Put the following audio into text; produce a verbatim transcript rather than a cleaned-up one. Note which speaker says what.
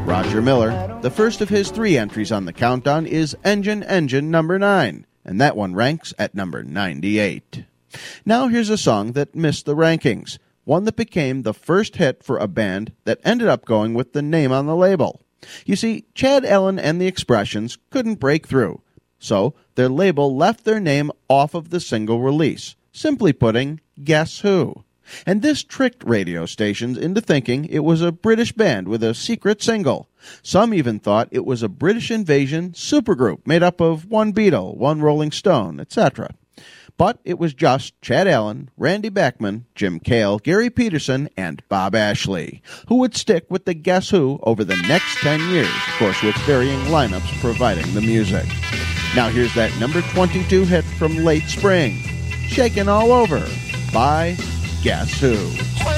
Speaker 1: Roger Miller. The first of his three entries on the countdown is Engine Engine number nine, and that one ranks at number ninety-eight. Now here's a song that missed the rankings, one that became the first hit for a band that ended up going with the name on the label. You see, Chad Allen and the Expressions couldn't break through, so their label left their name off of the single release, simply putting, Guess Who? And this tricked radio stations into thinking it was a British band with a secret single. Some even thought it was a British Invasion supergroup made up of one Beatle, one Rolling Stone, et cetera. But it was just Chad Allen, Randy Bachman, Jim Cale, Gary Peterson, and Bob Ashley, who would stick with the Guess Who over the next ten years, of course with varying lineups providing the music. Now here's that number twenty-two hit from late spring, Shakin' All Over by Guess Who?